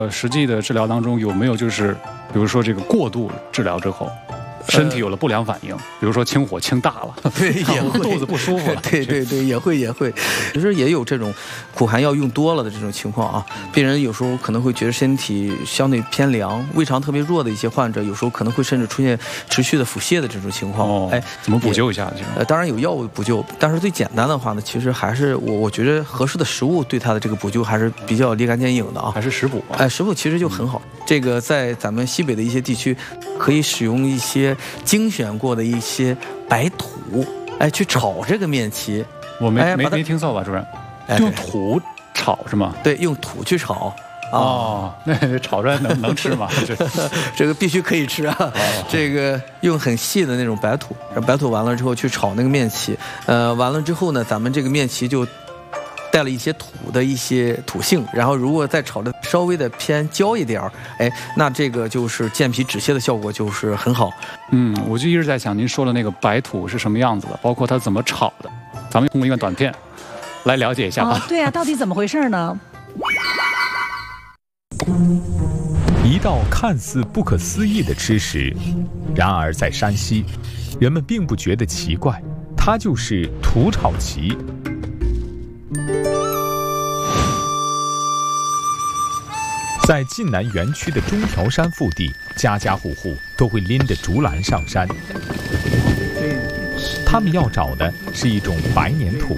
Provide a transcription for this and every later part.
实际的治疗当中有没有就是比如说这个过度治疗之后身体有了不良反应，比如说清火清大了， 对，也会肚子不舒服了， 对，也会，其实也有这种苦寒药用多了的这种情况啊。病人有时候可能会觉得身体相对偏凉，胃肠特别弱的一些患者，有时候可能会甚至出现持续的腹泻的这种情况。 怎么补救一下？ 当然有药物补救，但是最简单的话呢，其实还是我觉得合适的食物对它的这个补救还是比较立竿见影的啊。 还是食补食补其实就很好。这个在咱们西北的一些地区，可以使用一些精选过的一些白土，去炒这个面旗。 我没听错吧，主任？用土炒是吗？ 对，用土去炒。 那炒出来能吃吗？ 这个必须可以吃啊！这个用很细的那种白土，白土完了之后去炒那个面旗，完了之后呢，咱们这个面旗就带了一些土的一些土性，然后如果再炒的稍微的偏焦一点那这个就是健脾止泻的效果就是很好。 我就一直在想您说的那个白土是什么样子的，包括它怎么炒的，咱们通过一个短片来了解一下吧。 对啊，到底怎么回事呢？ 一道看似不可思议的吃食，然而在山西，人们并不觉得奇怪，它就是土炒荠。在晋南园区的中条山腹地，家家户户都会拎着竹篮上山。他们要找的是一种白粘土。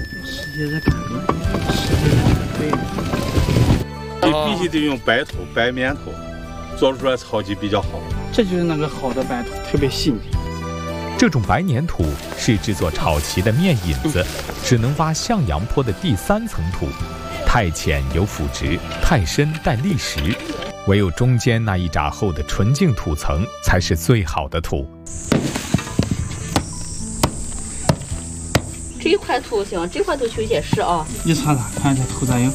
你必须得用白土、白棉土，做出来草荠比较好。 这就是那个好的白土，特别细腻。 这种白粘土是制作炒荠的面引子，只能挖向阳坡的第3层土。太浅有腐殖，太深带砾石，唯有中间那一拃厚的纯净土层才是最好的土。 这一块土行，这块土取些石啊。 一擦擦，看一下土咋样。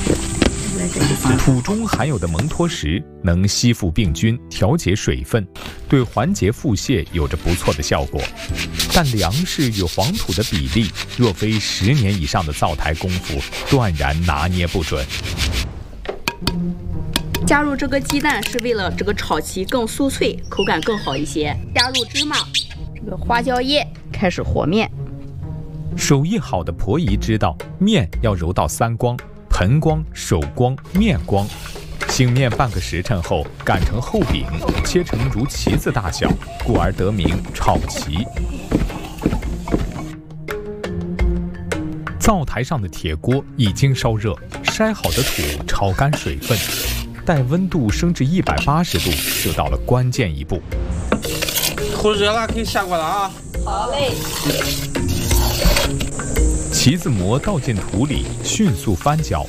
土中含有的蒙脱石能吸附病菌，调节水分，对缓解腹泻有着不错的效果。但粮食与黄土的比例，若非10年以上的灶台功夫，断然拿捏不准。 加入这个鸡蛋是为了这个炒荠更酥脆，口感更好一些。加入芝麻，这个花椒叶，开始和面。 手艺好的婆姨知道，面要揉到3光。盆光、手光、面光，醒面半个时辰后擀成厚饼，切成如旗子大小，故而得名炒荠。灶台上的铁锅已经烧热，筛好的土炒干水分，待温度升至180度，就到了关键一步。 土热了，可以下锅了啊！ 好嘞。 旗子膜倒进土里，迅速翻搅。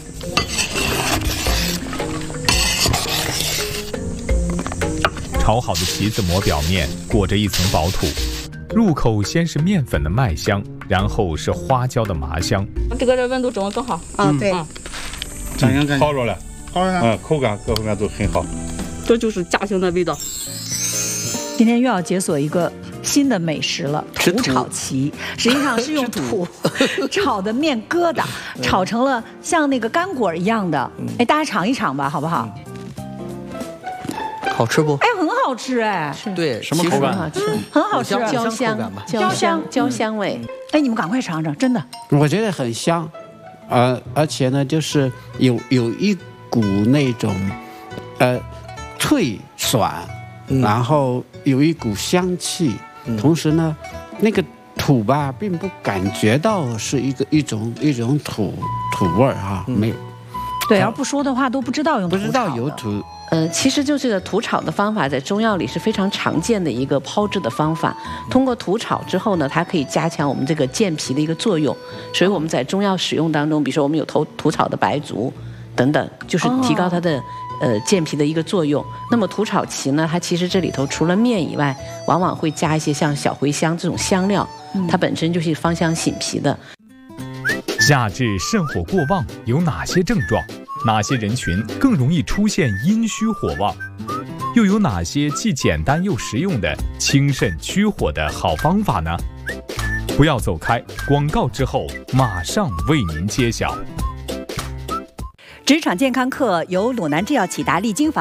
炒好的旗子膜表面裹着一层薄土，入口先是面粉的麦香，然后是花椒的麻香。 这个温度掌握更好。 对。 好着了，好了。口感各方面都很好。 这就是家乡的味道。 今天又要解锁一个新的美食了，土炒荠，实际上是用土炒的面疙瘩，炒成了像那个干果一样的。大家尝一尝吧，好不好？ 好吃不？ 很好吃对， 什么口感？ 好吃，很好吃， 焦香味。 你们赶快尝尝，真的。 我觉得很香，而且呢，就是有一股那种，脆爽。然后有一股香气，同时呢，那个土吧，并不感觉到是一种土味儿哈，没有。 对，要不说的话都不知道用土炒的。 不知道有土。 其实就这个土炒的方法，在中药里是非常常见的一个炮制的方法。通过土炒之后呢，它可以加强我们这个健脾的一个作用。所以我们在中药使用当中，比如说我们有土炒的白术等等，就是提高它的健脾的一个作用。那么土炒荠呢，它其实这里头除了面以外，往往会加一些像小茴香这种香料，它本身就是芳香醒脾的。 夏至肾火过旺有哪些症状？哪些人群更容易出现阴虚火旺？又有哪些既简单又实用的清肾驱火的好方法呢？不要走开，广告之后马上为您揭晓。 职场健康课由鲁南制药启达利菁